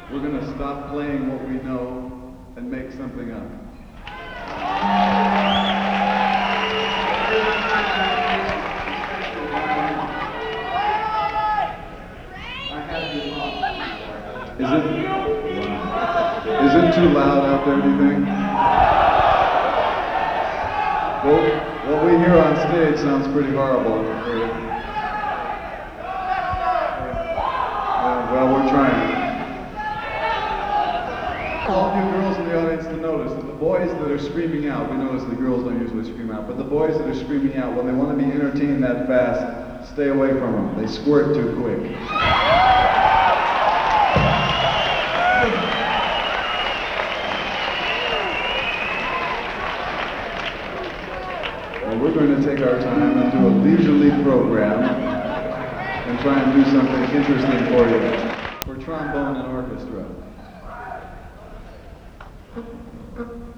we're going to stop playing what we know and make something up. Is it too loud out there, do you think? Well, what we hear on stage sounds pretty horrible. Well, we're trying. All you girls in the audience to notice that the boys that are screaming out, we notice the girls don't usually scream out, but the boys that are screaming out, when they want to be entertained that fast, stay away from them. They squirt too quick. Well, we're going to take our time and do a leisurely program and try and do something interesting for you. For trombone and orchestra.